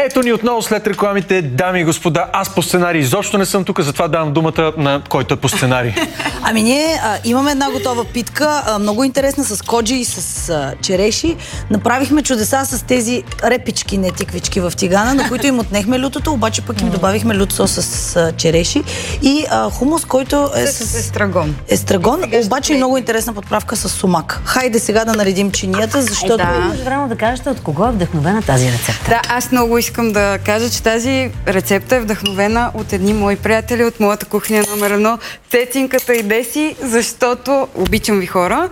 Ето ни отново след рекламите, дами и господа. Аз по сценарий изобщо не съм тук, затова давам думата на който е по сценарий. Ами ние имаме една готова питка, много интересна, с коджи и с череши. Направихме чудеса с тези репички, не тиквички в тигана, на които им отнехме лютото, обаче пък им добавихме лют сос с череши и хумус, който е с естрагон. Естрагон, обаче и много интересна подправка с сумак. Хайде сега да наредим чинията, защото... Може време да кажете от кого е вдъхновена тази рецепта. Да, аз много искам да кажа, че тази рецепта е вдъхновена от едни мои приятели от моята кухня номер 1, Цецинката и Деси, защото обичам ви хора.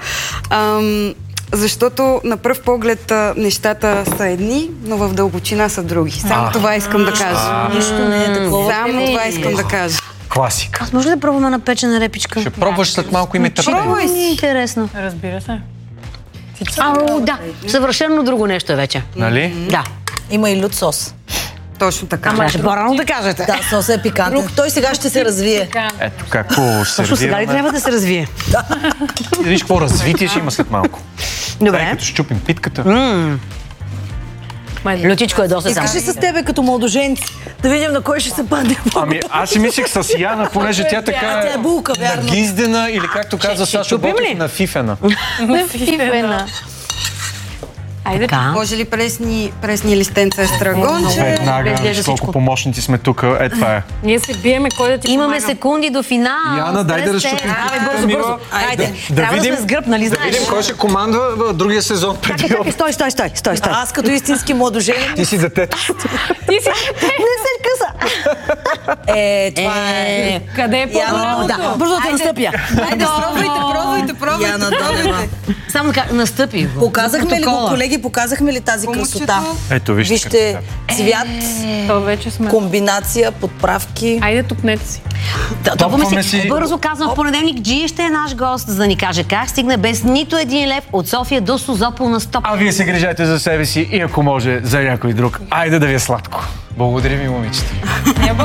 Защото на пръв поглед нещата са едни, но в дълбочина са други. Само това искам да кажа. Нищо не е такова. Само това искам да кажа. Класика. Аз може ли да пробваме на печена репичка? Ще пробваш след малко и ме тъпне. Пробвай си. Интересно. Разбира се. Да, съвършено друго нещо е вече. Нали? Да. Има и лют сос. Точно така. Трябваше по-рано да кажете. Да, сосът е пикантен. Той сега ще се развие. Ето как хубаво се Точно сега ли трябва да се развие? И да виж какво развитие ще има след малко. Добре. Като щупим питката. Лютичко е доста само. Искаш ли с тебе като младоженци да видим на кой ще се падне? Ами аз си мислех с Яна, понеже тя така Тя е булка, вярно. нагиздена или както каза Сашо Ботев, на фифена. Фифена. Айде, Може ли пресни листенца естрагонче? Веднага, колко помощници сме тук. Е, това е. ние се биеме, кой да ти Имаме помага. секунди до финал. Яна, дай да разчупим. Абе, бързо. Айде. Трябва да сме с гръб, нали Да знаеш? видим кой ще командва в другия сезон. Чакай, стой. Аз като истински младожен... Ти си детето. Ти си... Не се къса. Това е... Къде е по-доброто? Да, бързо да те настъпя. Айде, пробвайте. Яна Донева. Само така, настъпи го. Показахме ли го, колеги, показахме ли тази красота? Ето, Вижте, цвят, То вече сме. комбинация, подправки. Айде, тупнете си. Топваме си. Бързо казвам, в понеделник Джи ще е наш гост, за да ни каже как стигне без нито един лев от София до Созопол на стоп. А вие се грижайте за себе си и ако може за някой друг. Айде да ви е сладко. Благодаря ви, момичета.